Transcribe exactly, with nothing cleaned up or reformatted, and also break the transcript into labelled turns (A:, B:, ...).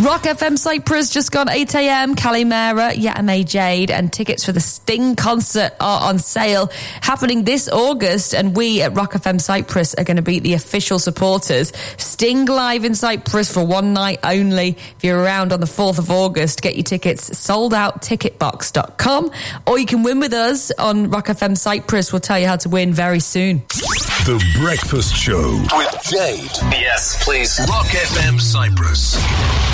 A: Rock F M Cyprus, just gone eight a.m. Calimera, Yatame Jade, and tickets for the Sting concert are on sale, happening this August, and we at Rock F M Cyprus are going to be the official supporters. Sting live in Cyprus for one night only. If you're around on the fourth of August, get your tickets sold out ticketbox dot com, or you can win with us on Rock F M Cyprus. We'll tell you how to win very soon.
B: The Breakfast Show with Jade.
C: Yes, please.
B: Rock F M Cyprus.